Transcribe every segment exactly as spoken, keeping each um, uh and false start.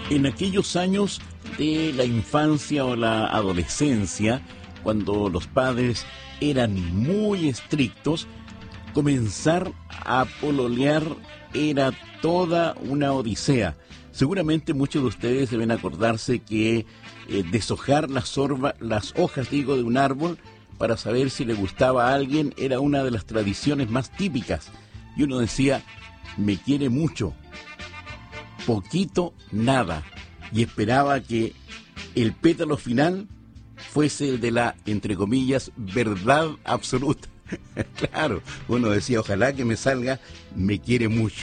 En aquellos años de la infancia o la adolescencia, cuando los padres eran muy estrictos, comenzar a pololear era toda una odisea. Seguramente muchos de ustedes deben acordarse que eh, deshojar las, orba, las hojas, digo, de un árbol para saber si le gustaba a alguien era una de las tradiciones más típicas. Y uno decía, me quiere mucho, poquito, nada. Y esperaba que el pétalo final fuese el de la, entre comillas, verdad absoluta. Claro, uno decía, ojalá que me salga, me quiere mucho.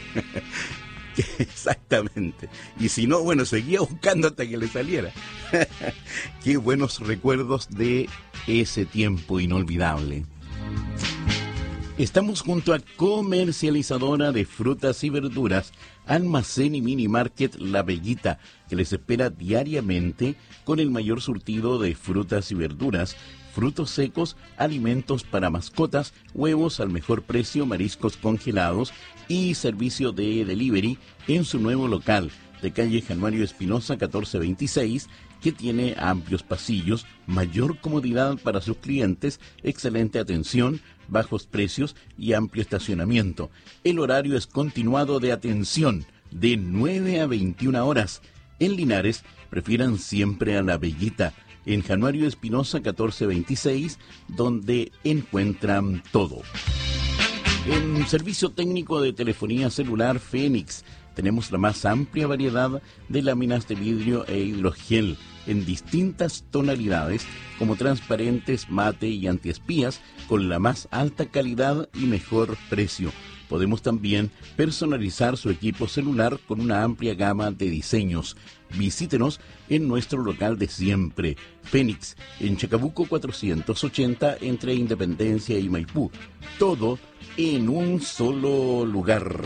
Exactamente. Y si no, bueno, seguía buscando hasta que le saliera. Qué buenos recuerdos de ese tiempo inolvidable. Estamos junto a comercializadora de frutas y verduras, Almacén y Mini Market La Veguita, que les espera diariamente con el mayor surtido de frutas y verduras, frutos secos, alimentos para mascotas, huevos al mejor precio, mariscos congelados y servicio de delivery en su nuevo local de calle Januario Espinosa catorce veintiséis, que tiene amplios pasillos, mayor comodidad para sus clientes, excelente atención, bajos precios y amplio estacionamiento. El horario es continuado de atención de nueve a veintiuna horas. En Linares, prefieran siempre a La Veguita, en Januario Espinosa catorce veintiséis, donde encuentran todo. En servicio técnico de telefonía celular Fénix, tenemos la más amplia variedad de láminas de vidrio e hidrogel en distintas tonalidades, como transparentes, mate y antiespías, con la más alta calidad y mejor precio. Podemos también personalizar su equipo celular con una amplia gama de diseños. Visítenos en nuestro local de siempre, Fénix, en Chacabuco cuatrocientos ochenta, entre Independencia y Maipú. Todo en un solo lugar.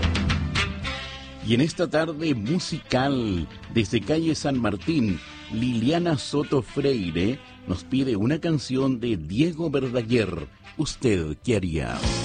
Y en esta tarde musical, desde calle San Martín, Liliana Soto Freire nos pide una canción de Diego Verdaguer. ¿Usted qué haría?